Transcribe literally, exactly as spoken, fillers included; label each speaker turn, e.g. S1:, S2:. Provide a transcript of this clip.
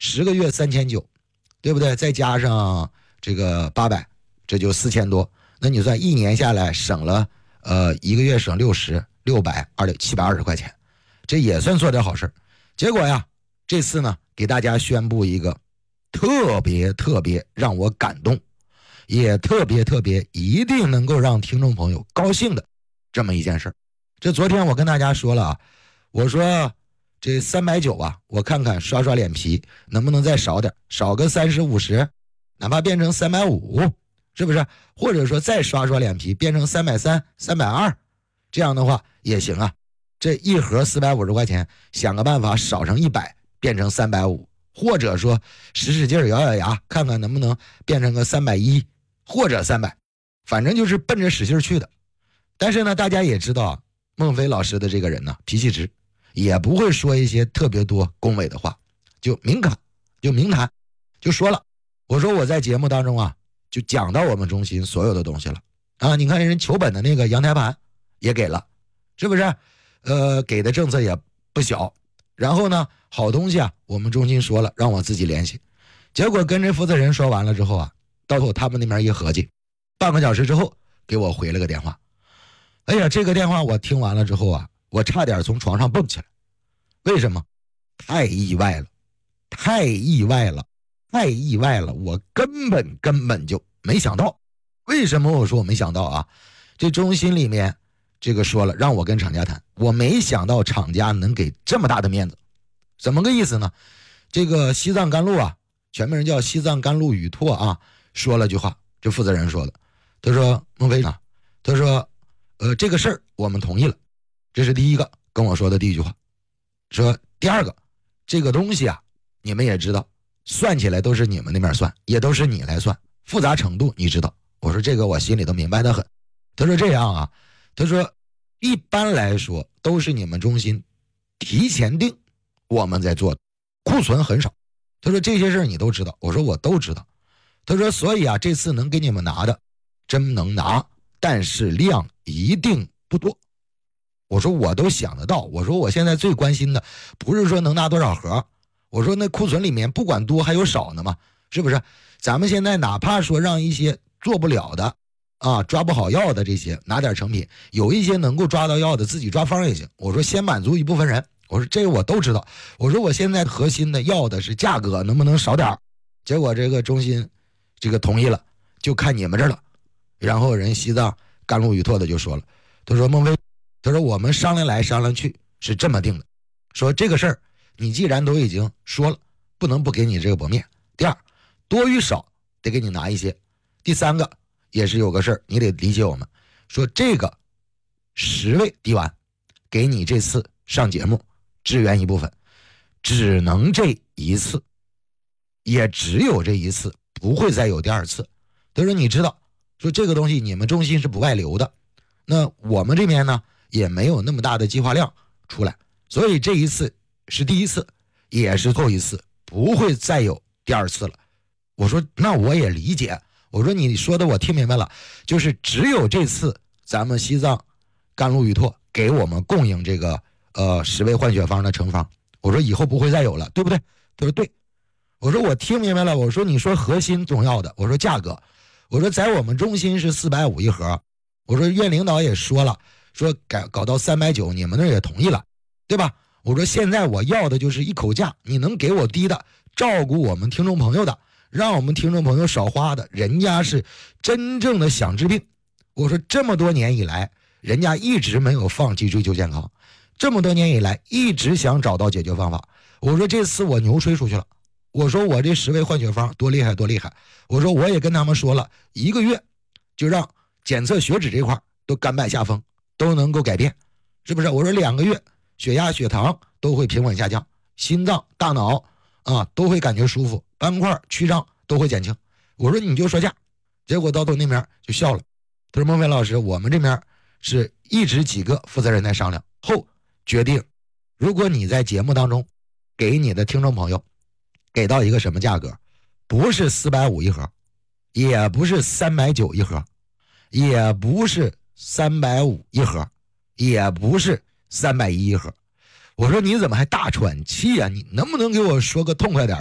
S1: 十个月三千九，对不对？再加上这个八百，这就四千多。那你算一年下来省了，呃，一个月省六十，六百二六七百二十块钱，这也算做点好事。结果呀，这次呢，给大家宣布一个特别特别让我感动，也特别特别一定能够让听众朋友高兴的这么一件事。这昨天我跟大家说了啊，我说这三百九啊，我看看刷刷脸皮能不能再少点，少个三十五十，哪怕变成三百五，是不是？或者说再刷刷脸皮变成三百三、三百二，这样的话也行啊。这一盒四百五十块钱，想个办法少成一百，变成三百五，或者说使使劲咬咬牙，看看能不能变成个三百一或者三百，反正就是奔着使劲去的。但是呢，大家也知道啊，孟非老师的这个人呢，脾气直，也不会说一些特别多恭维的话，就明侃，就明谈，就说了。我说我在节目当中啊，就讲到我们中心所有的东西了啊。你看人求本的那个阳台盘也给了，是不是？呃，给的政策也不小。然后呢，好东西啊，我们中心说了，让我自己联系。结果跟这负责人说完了之后啊，到后他们那边一合计，半个小时之后给我回了个电话。哎呀，这个电话我听完了之后啊，我差点从床上蹦起来。为什么？太意外了，太意外了，太意外了！我根本根本就没想到。为什么我说我没想到啊？这中心里面这个说了，让我跟厂家谈，我没想到厂家能给这么大的面子。怎么个意思呢？这个西藏甘露啊，全名叫西藏甘露雨拓啊，说了句话，这负责人说的，他说孟非啊，他说呃这个事儿我们同意了，这是第一个跟我说的第一句话。说第二个，这个东西啊，你们也知道，算起来都是你们那边算，也都是你来算，复杂程度你知道。我说这个我心里都明白的很。他说这样啊，他说一般来说都是你们中心提前定，我们在做的，库存很少。他说这些事儿你都知道。我说我都知道。他说所以啊，这次能给你们拿的真能拿，但是量一定不多。我说我都想得到，我说我现在最关心的不是说能拿多少盒，我说那库存里面不管多还有少呢嘛，是不是？咱们现在哪怕说让一些做不了的啊，抓不好药的这些拿点成品，有一些能够抓到药的自己抓方也行。我说先满足一部分人，我说这个我都知道。我说我现在核心的要的是价格能不能少点。结果这个中心这个同意了，就看你们这儿了。然后人西藏甘露雨拓的就说了，他说孟非，他说我们商量来商量去是这么定的，说这个事儿你既然都已经说了，不能不给你这个薄面。第二，多与少得给你拿一些。第三个也是有个事儿，你得理解我们，说这个十位滴丸给你这次上节目支援一部分，只能这一次，也只有这一次，不会再有第二次。他说你知道，说这个东西你们中心是不外流的，那我们这边呢也没有那么大的计划量出来，所以这一次是第一次，也是后一次，不会再有第二次了。我说那我也理解，我说你说的我听明白了，就是只有这次咱们西藏甘露雨拓给我们供应这个呃十味换血方的成方，我说以后不会再有了，对不对？他说对。我说我听明白了，我说你说核心重要的，我说价格，我说在我们中心是四百五一盒，我说院领导也说了，说改搞到三百九，你们那也同意了，对吧？我说现在我要的就是一口价，你能给我低的，照顾我们听众朋友的，让我们听众朋友少花的，人家是真正的想治病。我说这么多年以来，人家一直没有放弃追求健康，这么多年以来一直想找到解决方法。我说这次我牛吹出去了，我说我这十味换血方多厉害多厉害，我说我也跟他们说了，一个月就让检测血脂这块都甘拜下风，都能够改变，是不是？我说两个月血压血糖都会平稳下降，心脏大脑啊都会感觉舒服，斑块曲张都会减轻。我说你就说价。结果到头那边就笑了，他说孟非老师，我们这边是一直几个负责人在商量后决定，如果你在节目当中给你的听众朋友给到一个什么价格，不是四百五一盒，也不是三百九一盒，也不是三百五一盒，也不是三百一一盒。我说你怎么还大喘气啊？你能不能给我说个痛快点